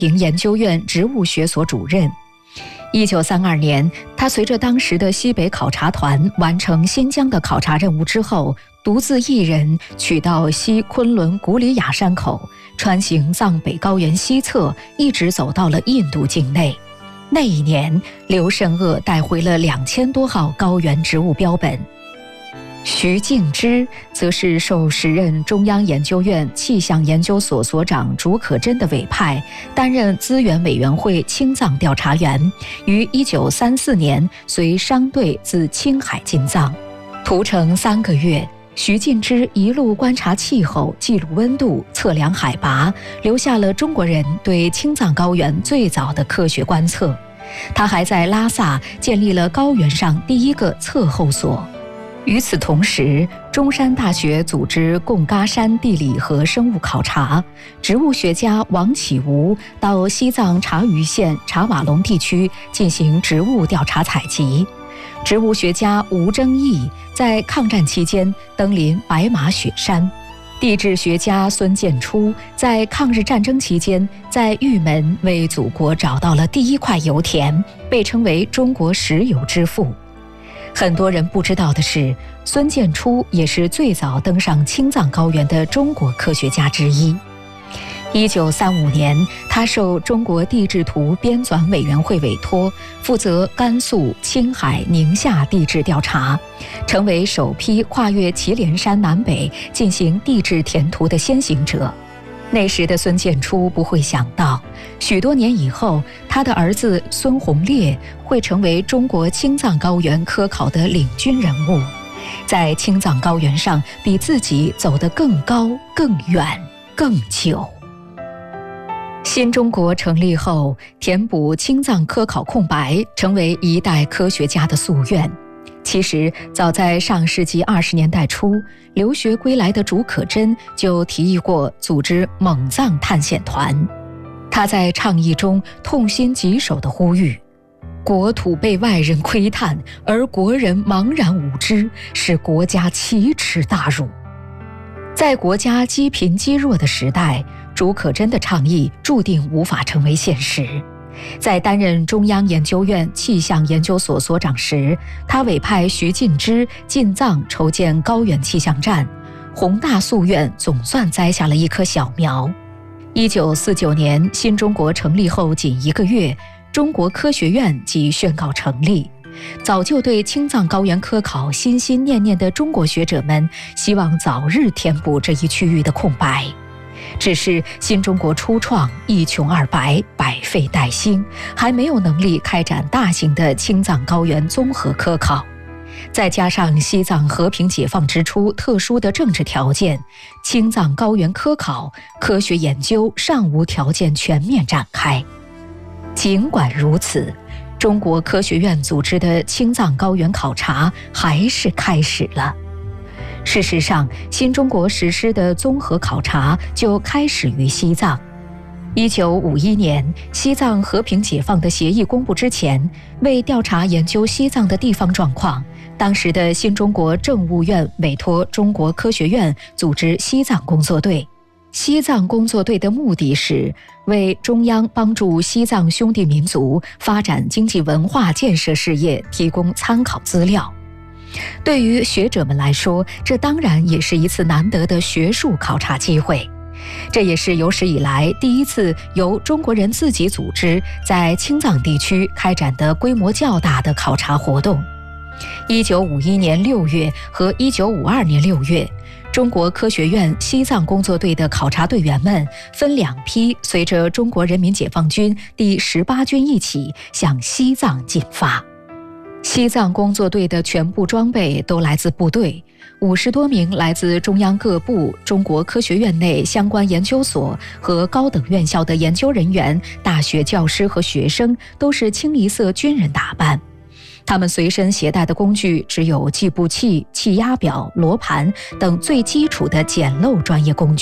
平研究院植物学所主任。1932年，他随着当时的西北考察团完成新疆的考察任务之后，独自一人取道西昆仑古里雅山口，穿行藏北高原西侧，一直走到了印度境内。那一年，刘胜鄂带回了2000多号高原植物标本。徐敬之则是受时任中央研究院气象研究所所长竺可桢的委派，担任资源委员会青藏调查员，于1934年随商队自青海进藏，途程3个月。徐敬之一路观察气候，记录温度，测量海拔，留下了中国人对青藏高原最早的科学观测。他还在拉萨建立了高原上第一个测候所。与此同时，中山大学组织贡嘎山地理和生物考察，植物学家王启吾到西藏察隅县察瓦龙地区进行植物调查采集。植物学家吴征义在抗战期间登临白马雪山。地质学家孙建初在抗日战争期间在玉门为祖国找到了第一块油田，被称为中国石油之父。很多人不知道的是，孙建初也是最早登上青藏高原的中国科学家之一。1935年，他受中国地质图编纂委员会委托，负责甘肃、青海、宁夏地质调查，成为首批跨越祁连山南北进行地质填图的先行者。那时的孙建初不会想到，许多年以后，他的儿子孙洪烈会成为中国青藏高原科考的领军人物，在青藏高原上比自己走得更高、更远、更久。新中国成立后，填补青藏科考空白成为一代科学家的夙愿。其实，早在上世纪20年代初，留学归来的竺可桢就提议过组织蒙藏探险团。他在倡议中痛心疾首地呼吁：国土被外人窥探，而国人茫然无知，是国家奇耻大辱。在国家积贫积弱的时代，竺可桢的倡议注定无法成为现实。在担任中央研究院气象研究所所长时，他委派徐敬之进藏筹建高原气象站，宏大夙愿总算栽下了一棵小苗。1949年，新中国成立后仅1个月，中国科学院即宣告成立。早就对青藏高原科考心心念念的中国学者们，希望早日填补这一区域的空白。只是新中国初创，一穷二白，百废待兴，还没有能力开展大型的青藏高原综合科考。再加上西藏和平解放之初特殊的政治条件，青藏高原科考科学研究尚无条件全面展开。尽管如此，中国科学院组织的青藏高原考察还是开始了。事实上，新中国实施的综合考察就开始于西藏。1951年，西藏和平解放的协议公布之前，为调查研究西藏的地方状况，当时的新中国政务院委托中国科学院组织西藏工作队。西藏工作队的目的是为中央帮助西藏兄弟民族发展经济文化建设事业提供参考资料。对于学者们来说，这当然也是一次难得的学术考察机会。这也是有史以来第一次由中国人自己组织在青藏地区开展的规模较大的考察活动。1951年6月和1952年6月，中国科学院西藏工作队的考察队员们分2批，随着中国人民解放军第18军一起向西藏进发。西藏工作队的全部装备都来自部队，50多名来自中央各部、中国科学院内相关研究所和高等院校的研究人员、大学教师和学生都是清一色军人打扮。他们随身携带的工具只有计步器、气压表、罗盘等最基础的简陋专业工具。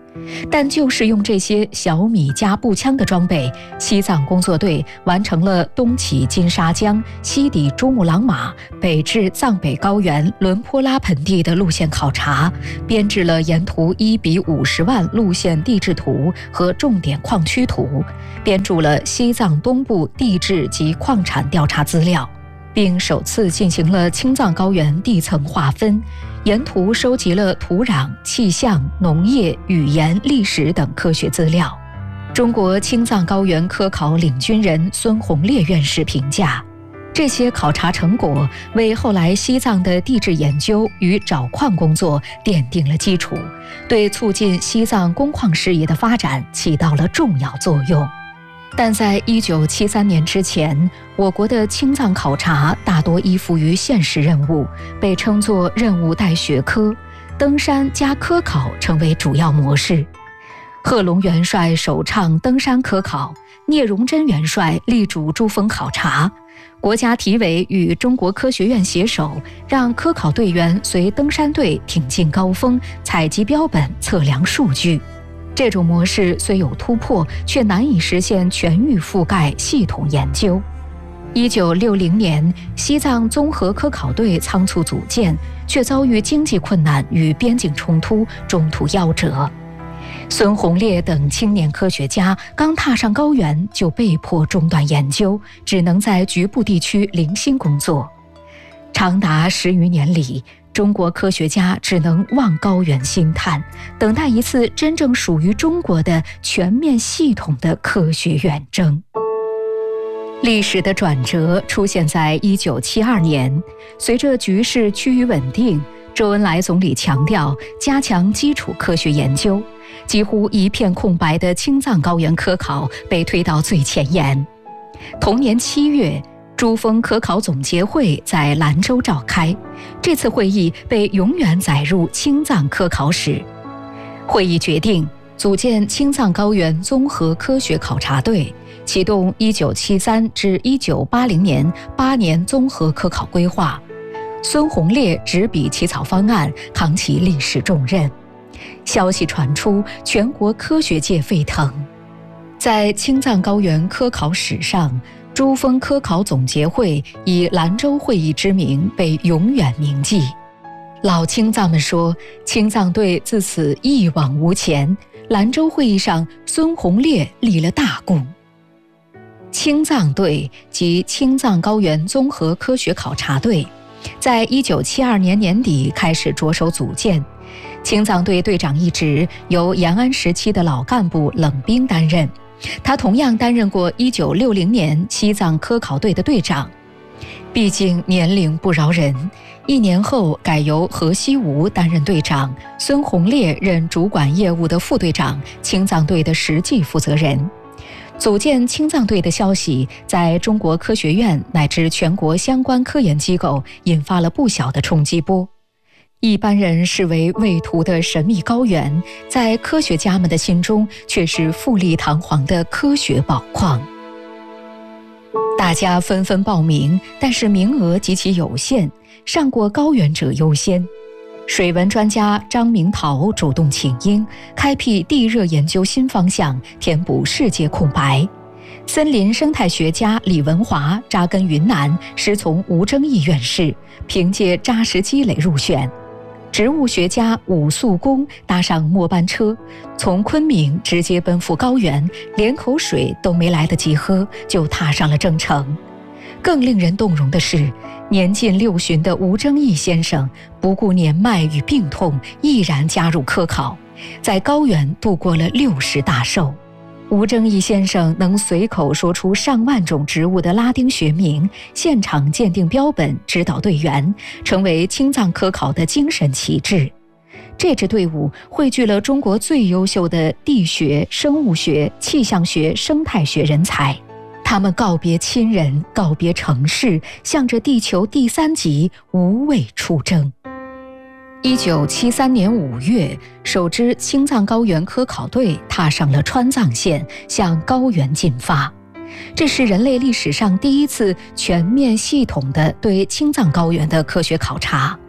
但就是用这些小米加步枪的装备，西藏工作队完成了东起金沙江、西抵珠穆朗玛、北至藏北高原伦坡拉盆地的路线考察，编制了沿途1:50万路线地质图和重点矿区图，编著了西藏东部地质及矿产调查资料，并首次进行了青藏高原地层划分，沿途收集了土壤、气象、农业、语言、历史等科学资料。中国青藏高原科考领军人孙洪烈院士评价，这些考察成果为后来西藏的地质研究与找矿工作奠定了基础，对促进西藏工矿事业的发展起到了重要作用。但在1973年之前，我国的青藏考察大多依附于现实任务，被称作任务带学科，登山加科考成为主要模式。贺龙元帅首倡登山科考，聂荣臻元帅力主珠峰考察，国家体委与中国科学院携手，让科考队员随登山队挺进高峰，采集标本，测量数据。这种模式虽有突破，却难以实现全域覆盖、系统研究。1960年，西藏综合科考队仓促组建，却遭遇经济困难与边境冲突，中途夭折。孙洪烈等青年科学家刚踏上高原，就被迫中断研究，只能在局部地区零星工作。长达10余年里，中国科学家只能望高原兴叹，等待一次真正属于中国的全面系统的科学远征。历史的转折出现在1972年，随着局势趋于稳定，周恩来总理强调加强基础科学研究，几乎一片空白的青藏高原科考被推到最前沿。同年7月，珠峰科考总结会在兰州召开，这次会议被永远载入青藏科考史。会议决定组建青藏高原综合科学考察队，启动1973至1980年8年综合科考规划。孙洪烈执笔起草方案，扛起历史重任。消息传出，全国科学界沸腾。在青藏高原科考史上，珠峰科考总结会以兰州会议之名被永远铭记。老青藏们说，青藏队自此一往无前，兰州会议上孙洪烈立了大功。青藏队及青藏高原综合科学考察队在1972年年底开始着手组建，青藏队队长一职由延安时期的老干部冷兵担任，他同样担任过1960年西藏科考队的队长。毕竟年龄不饶人，1年后改由何西吴担任队长，孙洪烈任主管业务的副队长，青藏队的实际负责人。组建青藏队的消息在中国科学院乃至全国相关科研机构引发了不小的冲击波。一般人视为畏途的神秘高原，在科学家们的心中却是富丽堂皇的科学宝矿。大家纷纷报名，但是名额极其有限，上过高原者优先。水文专家张明桃主动请缨，开辟地热研究新方向，填补世界空白。森林生态学家李文华扎根云南，师从吴征义院士，凭借扎实积累入选。植物学家武肃公搭上末班车，从昆明直接奔赴高原，连口水都没来得及喝，就踏上了征程。更令人动容的是，年近60的吴征义先生不顾年迈与病痛，毅然加入科考，在高原度过了60大寿。吴征义先生能随口说出上万种植物的拉丁学名，现场鉴定标本，指导队员，成为青藏科考的精神旗帜。这支队伍汇聚了中国最优秀的地学、生物学、气象学、生态学人才。他们告别亲人，告别城市，向着地球第3极无畏出征。1973年5月，首支青藏高原科考队踏上了川藏线，向高原进发。这是人类历史上第一次全面系统的对青藏高原的科学考察。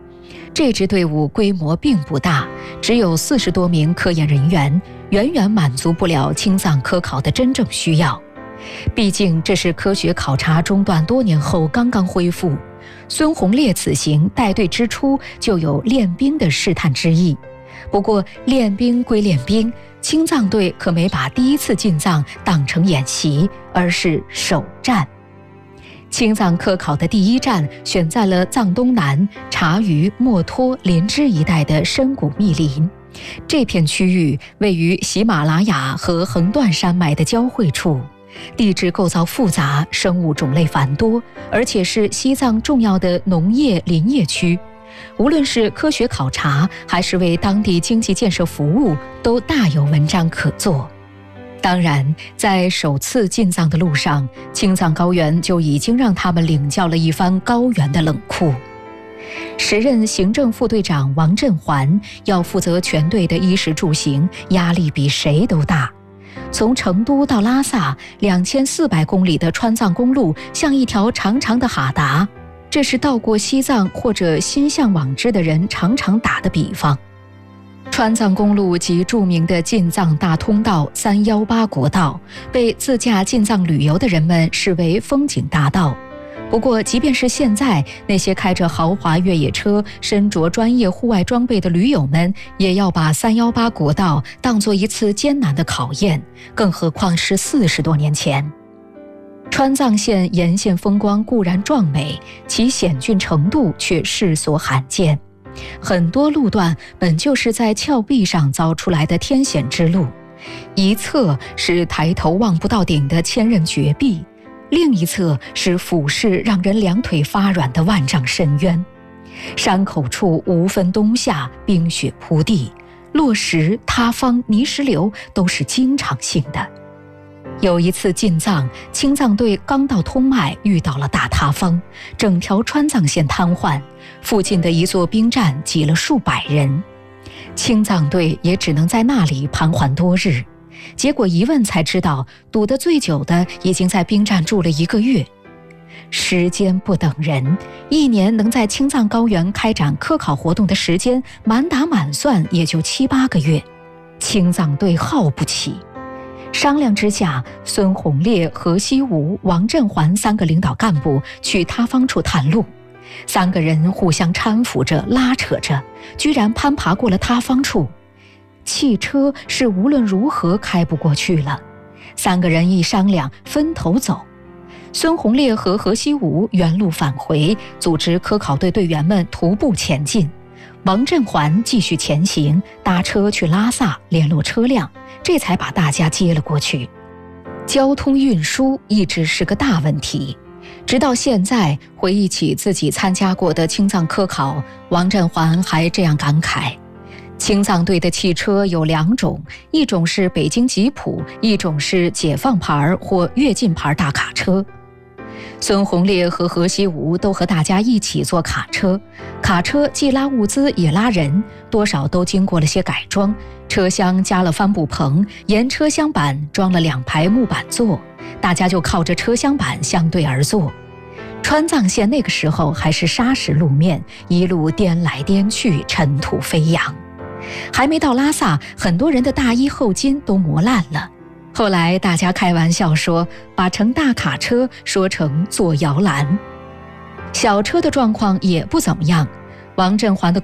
这支队伍规模并不大，只有40多名科研人员，远远满足不了青藏科考的真正需要。毕竟这是科学考察中断多年后刚刚恢复，孙洪烈此行带队之初就有练兵的试探之意。不过练兵归练兵，青藏队可没把第一次进藏当成演习，而是首战。青藏科考的第一站选在了藏东南察隅、墨脱、林芝一带的深谷密林。这片区域位于喜马拉雅和横断山脉的交汇处，地质构造复杂，生物种类繁多，而且是西藏重要的农业林业区。无论是科学考察还是为当地经济建设服务，都大有文章可做。当然，在首次进藏的路上，青藏高原就已经让他们领教了一番高原的冷酷。时任行政副队长王振环要负责全队的衣食住行，压力比谁都大。从成都到拉萨2400公里的川藏公路像一条长长的哈达，这是到过西藏或者心向往之的人常常打的比方。川藏公路及著名的进藏大通道318国道，被自驾进藏旅游的人们视为风景大道。不过即便是现在，那些开着豪华越野车、身着专业户外装备的驴友们，也要把318国道当作一次艰难的考验，更何况是40多年前。川藏线沿线风光固然壮美，其险峻程度却世所罕见。很多路段本就是在峭壁上凿出来的天险之路，一侧是抬头望不到顶的千仞绝壁，另一侧是俯视让人两腿发软的万丈深渊。山口处无分冬夏，冰雪铺地，落石、塌方、泥石流都是经常性的。有一次进藏，青藏队刚到通麦，遇到了大塌方，整条川藏线瘫痪，附近的一座兵站挤了数百人，青藏队也只能在那里盘桓多日。结果一问才知道，堵得最久的已经在兵站住了1个月。时间不等人，1年能在青藏高原开展科考活动的时间，满打满算也就7、8个月，青藏队耗不起。商量之下，孙洪烈、何西武、王振环3个领导干部去塌方处探路，3个人互相搀扶着、拉扯着，居然攀爬过了塌方处。汽车是无论如何开不过去了，3个人一商量，分头走。孙洪烈和何西武原路返回，组织科考队队员们徒步前进。王振环继续前行，搭车去拉萨联络车辆，这才把大家接了过去。交通运输一直是个大问题，直到现在回忆起自己参加过的青藏科考，王振环还这样感慨：青藏队的汽车有2种，一种是北京吉普，一种是解放牌或跃进牌大卡车。孙洪烈和何西武都和大家一起坐卡车，卡车既拉物资也拉人，多少都经过了些改装，车厢加了帆布棚，沿车厢板装了2排木板座，大家就靠着车厢板相对而坐。川藏线那个时候还是砂石路面，一路颠来颠去，尘土飞扬。还没到拉萨，很多人的大衣后襟都磨烂了。后来大家开玩笑说，把乘大卡车说成坐摇篮。小车的状况也不怎么样，王振环的